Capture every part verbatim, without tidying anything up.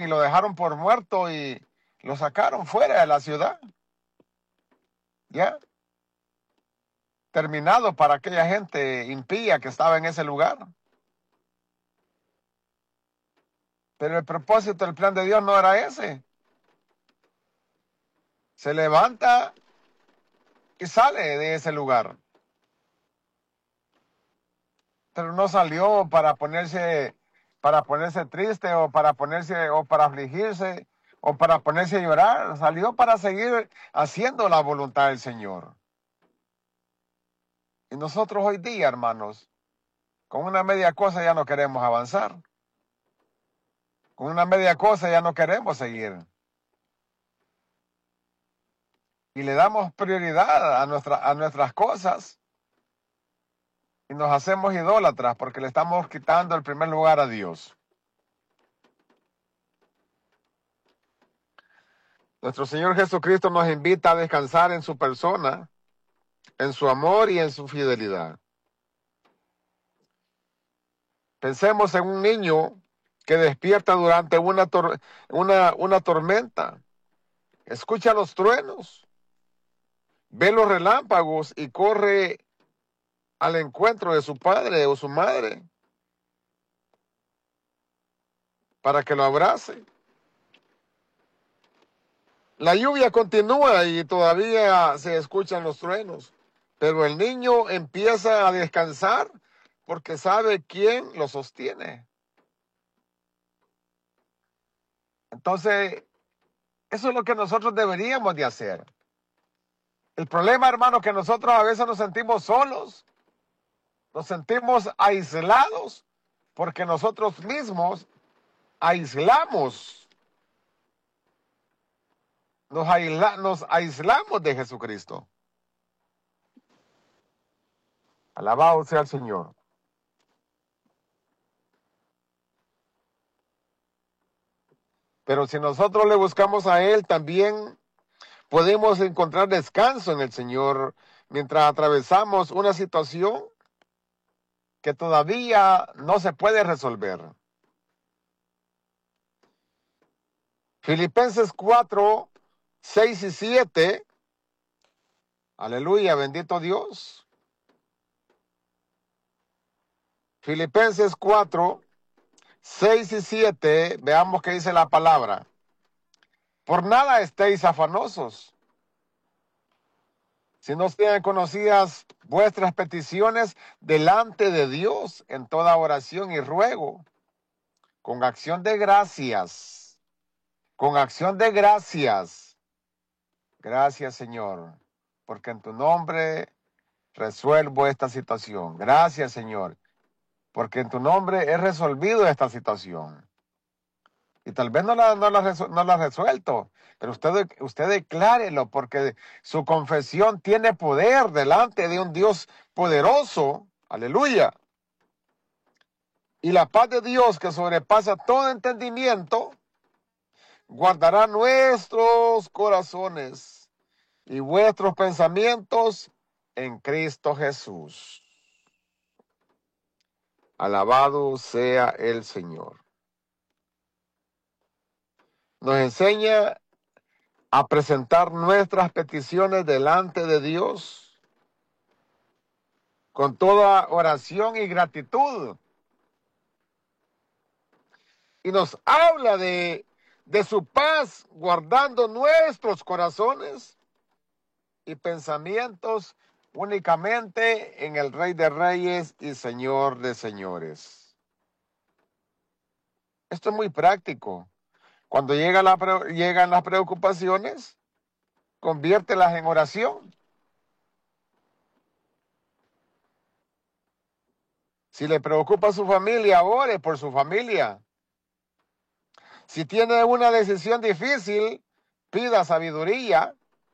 y lo dejaron por muerto y lo sacaron fuera de la ciudad. Ya. Terminado para aquella gente impía que estaba en ese lugar. Pero el propósito del plan de Dios no era ese. Se levanta y sale de ese lugar. Pero no salió para ponerse, para ponerse triste o para ponerse o para afligirse o para ponerse a llorar. Salió para seguir haciendo la voluntad del Señor. Y nosotros hoy día, hermanos, con una media cosa ya no queremos avanzar. Con una media cosa ya no queremos seguir. Y le damos prioridad a, nuestra, a nuestras cosas. Y nos hacemos idólatras porque le estamos quitando el primer lugar a Dios. Nuestro Señor Jesucristo nos invita a descansar en su persona, en su amor y en su fidelidad. Pensemos en un niño que despierta durante una, tor- una, una tormenta. Escucha los truenos, ve los relámpagos y corre al encuentro de su padre o su madre para que lo abrace. La lluvia continúa y todavía se escuchan los truenos, pero el niño empieza a descansar porque sabe quién lo sostiene. Entonces, eso es lo que nosotros deberíamos de hacer. El problema, hermano, que nosotros a veces nos sentimos solos, nos sentimos aislados, porque nosotros mismos aislamos, nos, aisla, nos aislamos de Jesucristo. Alabado sea el Señor. Pero si nosotros le buscamos a Él, también podemos encontrar descanso en el Señor mientras atravesamos una situación que todavía no se puede resolver. Filipenses cuatro, seis y siete. Aleluya, bendito Dios. Filipenses cuatro, seis y siete. Veamos qué dice la palabra. Por nada estéis afanosos, si no sean conocidas vuestras peticiones delante de Dios en toda oración y ruego, con acción de gracias, con acción de gracias. Gracias, Señor, porque en tu nombre resuelvo esta situación. Gracias, Señor, porque en tu nombre he resolvido esta situación. Y tal vez no la, no la, no la ha resuelto, pero usted, usted declárelo, porque su confesión tiene poder delante de un Dios poderoso. Aleluya. Y la paz de Dios, que sobrepasa todo entendimiento, guardará nuestros corazones y vuestros pensamientos en Cristo Jesús. Alabado sea el Señor. Nos enseña a presentar nuestras peticiones delante de Dios con toda oración y gratitud. Y nos habla de, de su paz guardando nuestros corazones y pensamientos únicamente en el Rey de Reyes y Señor de Señores. Esto es muy práctico. Cuando llega la, llegan las preocupaciones, conviértelas en oración. Si le preocupa a su familia, ore por su familia. Si tiene una decisión difícil, pida sabiduría.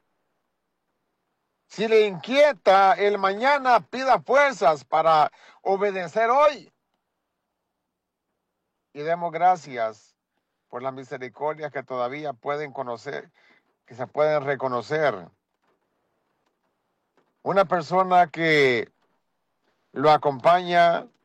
Si le inquieta el mañana, pida fuerzas para obedecer hoy. Y demos gracias por las misericordias que todavía pueden conocer, que se pueden reconocer. Una persona que lo acompaña